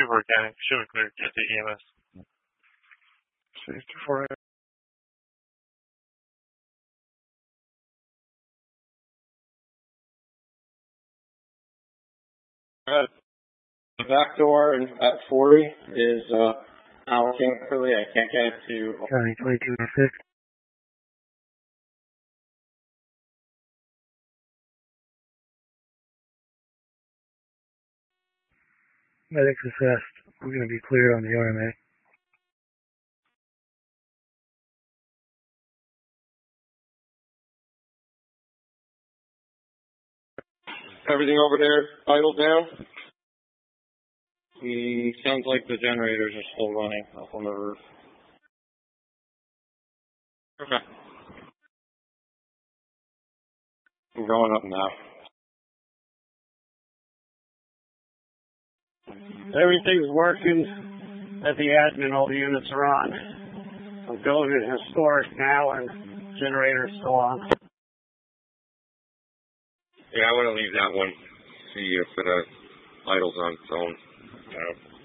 super organic. Should have cleared at the EMS. 64. The back door at 40 is allocating clearly. I can't get it to. County 2206. Medics assessed. We're going to be clear on the RMA. Everything over there idle down? Sounds like the generators are still running up on the roof. Okay. I'm going up now. Everything's working at the admin. All the units are on. I'm going to historic now, and generator's still on. Yeah, I want to leave that one. See if it idles on its own.